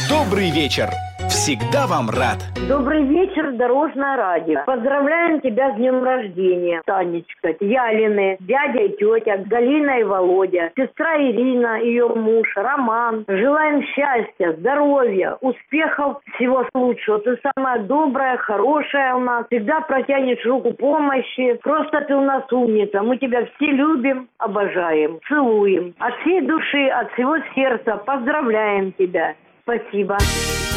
Добрый вечер. Всегда вам рад. Добрый вечер, Дорожное радио. Поздравляем тебя с днем рождения, Танечка, Ялины, дядя и тетя, Галина и Володя, сестра Ирина, ее муж, Роман. Желаем счастья, здоровья, успехов, всего лучшего. Ты самая добрая, хорошая у нас. Всегда протянешь руку помощи. Просто ты у нас умница. Мы тебя все любим, обожаем, целуем. От всей души, от всего сердца поздравляем тебя. Спасибо.